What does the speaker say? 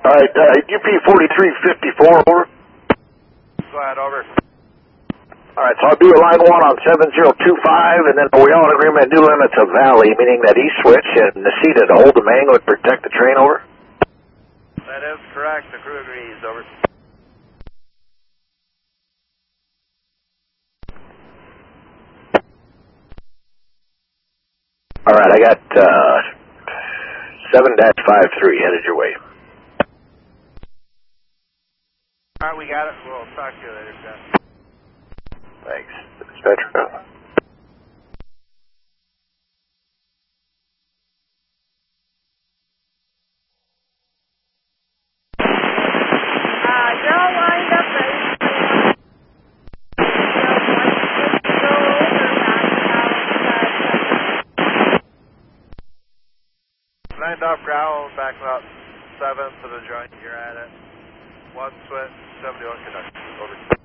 All right, UP 4354, over. Go ahead, over. All right, so I'll be at line 1 on 7025, and then are we all in agreement new limits of valley, meaning that east switch and the Necedah to hold the main would protect the train, over? That is correct. The crew agrees, over. All right, I got 7-53 headed your way. All right, we got it. We'll talk to you later, Jeff. Thanks. Dispatcher. You're all lined up, ready to go over. Lined off growl, back about 7 to the joint. You're at it. 1 switch, 71 conductor. Over.